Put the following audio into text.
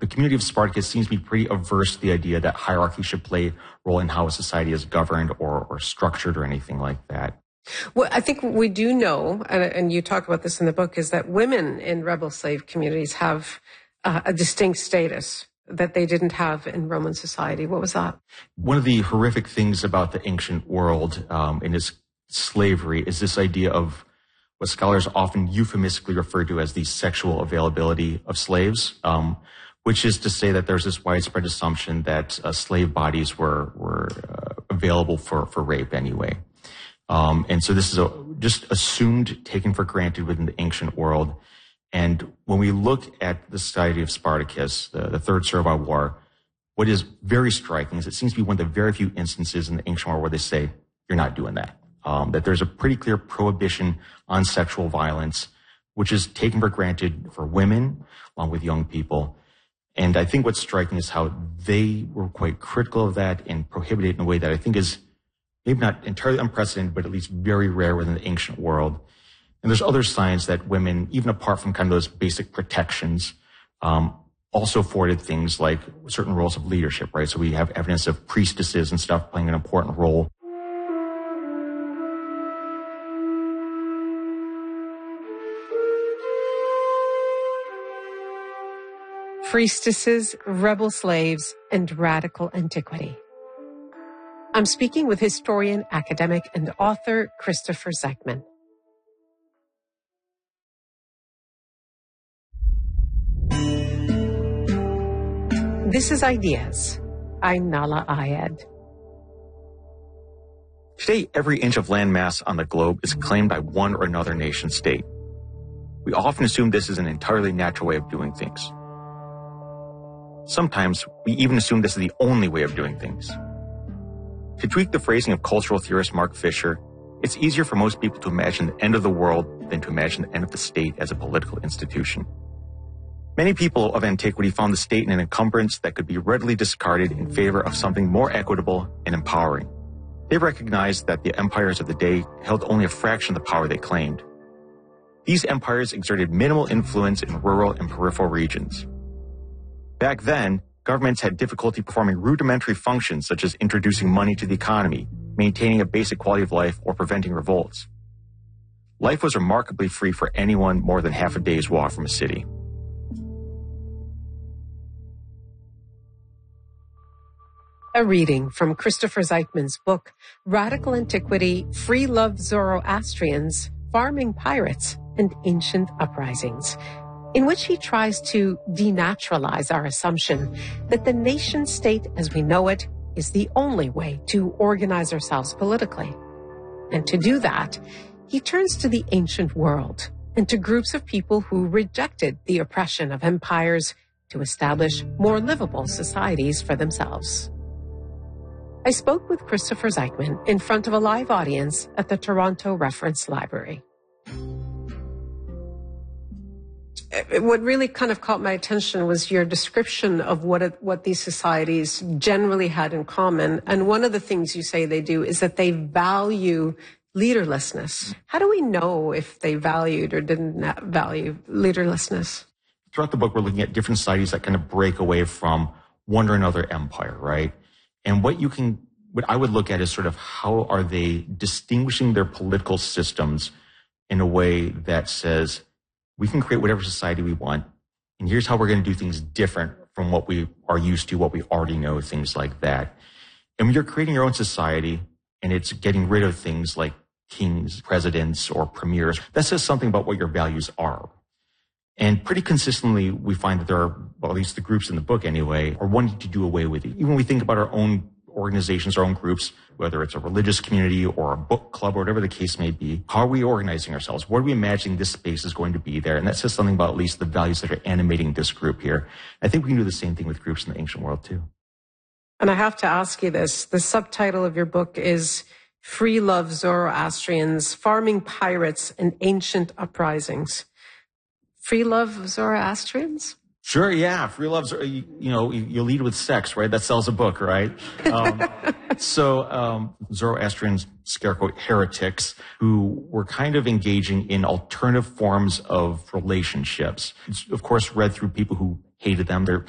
The community of Spartacus seems to be pretty averse to the idea that hierarchy should play a role in how a society is governed or structured or anything like that. Well, I think we do know, and you talk about this in the book, is that women in rebel slave communities have a distinct status that they didn't have in Roman society. What was that? One of the horrific things about the ancient world in its slavery is this idea of what scholars often euphemistically refer to as the sexual availability of slaves, which is to say that there's this widespread assumption that slave bodies were available for rape anyway. And so this is just assumed, taken for granted within the ancient world. And when we look at the society of Spartacus, the Third Servile War, what is very striking is it seems to be one of the very few instances in the ancient world where they say, you're not doing that. That there's a pretty clear prohibition on sexual violence, which is taken for granted for women, along with young people. And I think what's striking is how they were quite critical of that and prohibited it in a way that I think is maybe not entirely unprecedented, but at least very rare within the ancient world. And there's other signs that women, even apart from kind of those basic protections, also afforded things like certain roles of leadership, right? So we have evidence of priestesses and stuff playing an important role. Priestesses, rebel slaves, and radical antiquity. I'm speaking with historian, academic, and author Christopher Zeichmann. This is Ideas. I'm Nahlah Ayed. Today, every inch of land mass on the globe is claimed by one or another nation state. We often assume this is an entirely natural way of doing things. Sometimes, we even assume this is the only way of doing things. To tweak the phrasing of cultural theorist Mark Fisher, it's easier for most people to imagine the end of the world than to imagine the end of the state as a political institution. Many people of antiquity found the state an encumbrance that could be readily discarded in favor of something more equitable and empowering. They recognized that the empires of the day held only a fraction of the power they claimed. These empires exerted minimal influence in rural and peripheral regions. Back then, governments had difficulty performing rudimentary functions such as introducing money to the economy, maintaining a basic quality of life, or preventing revolts. Life was remarkably free for anyone more than half a day's walk from a city. A reading from Christopher Zeichmann's book, Radical Antiquity, Free-Love Zoroastrians, Farming Pirates, and Ancient Uprisings, in which he tries to denaturalize our assumption that the nation-state as we know it is the only way to organize ourselves politically. And to do that, he turns to the ancient world and to groups of people who rejected the oppression of empires to establish more livable societies for themselves. I spoke with Christopher Zeichmann in front of a live audience at the Toronto Reference Library. What really kind of caught my attention was your description of what these societies generally had in common. And one of the things you say they do is that they value leaderlessness. How do we know if they valued or didn't value leaderlessness? Throughout the book, we're looking at different societies that kind of break away from one or another empire, right? And what I would look at is sort of how are they distinguishing their political systems in a way that says, we can create whatever society we want, and here's how we're going to do things different from what we are used to, what we already know, things like that. And when you're creating your own society, and it's getting rid of things like kings, presidents, or premiers, that says something about what your values are. And pretty consistently, we find that there are, well, at least the groups in the book anyway, are wanting to do away with it. Even when we think about our own organizations, our own groups, whether it's a religious community or a book club or whatever the case may be, how are we organizing ourselves? What are we imagining this space is going to be there? And that says something about at least the values that are animating this group here. I think we can do the same thing with groups in the ancient world too. And I have to ask you this. The subtitle of your book is Free-Love Zoroastrians, Farming Pirates, and Ancient Uprisings. Free-love Zoroastrians? Sure, yeah. Free love's, you lead with sex, right? That sells a book, right? Zoroastrians, scare quote, heretics, who were kind of engaging in alternative forms of relationships. It's, of course, read through people who hated them. They're